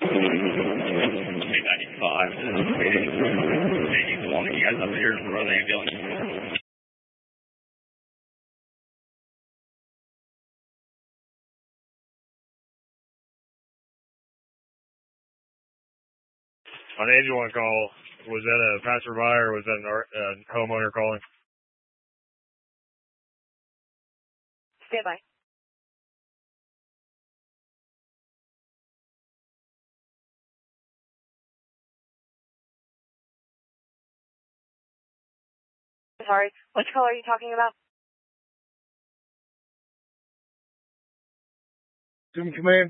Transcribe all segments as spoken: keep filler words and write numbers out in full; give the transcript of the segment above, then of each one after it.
ninety-five. eighty-one. You guys up here in the road ambulance. On the eighty-one call, was that a passerby or was that a uh, homeowner calling? Stand by. Sorry, which call are you talking about? Zoom command.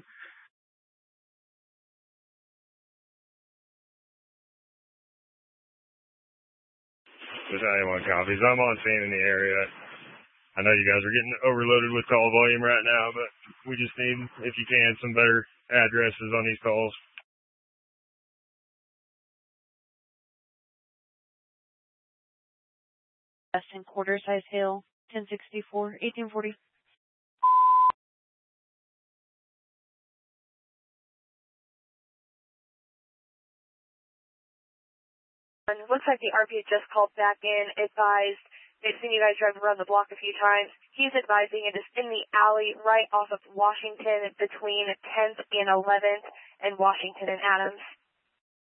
Just eighty-one copies. I'm on scene in the area. I know you guys are getting overloaded with call volume right now, but we just need, if you can, some better addresses on these calls. Weston Quarter Size Hill, ten sixty-four, eighteen forty. And it looks like the R P just called back in, advised they've seen you guys drive around the block a few times. He's advising it is in the alley right off of Washington between tenth and eleventh and Washington and Adams.